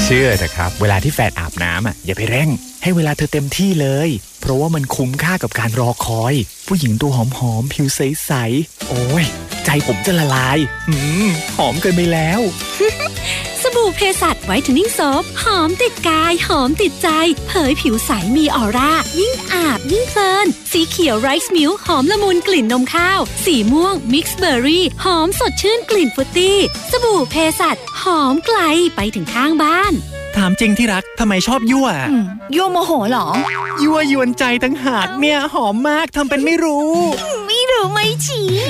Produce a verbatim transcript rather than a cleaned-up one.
ชื่อเถอะครับเวลาที่แฟนอาบน้ำอ่ะอย่าไปเร่งให้เวลาเธอเต็มที่เลยเพราะว่ามันคุ้มค่ากับการรอคอยผู้หญิงตัวหอมๆผิวใสๆโอ้ยใจผมจะละลายอืมหอมเกินไปแล้วสบู่เพสัชไวท์เทนนิ่งโซปหอมติดกายหอมติดใจเผยผิวใสมีออร่ายิ่งอาบยิ่งเพลินสีเขียวไรซ์มิลค์หอมละมุนกลิ่นนมข้าวสีม่วงมิกซ์เบอร์รี่หอมสดชื่นกลิ่นฟรุตตี้สบู่เพสัชหอมไกลไปถึงข้างบ้านถามจริงที่รักทำไมชอบยั่วยั่วโมโหเหรอยั่วยวนใจตั้งหากเนี่ยหอมมากทำเป็นไม่รู้ไม่รู้ไม่ชี้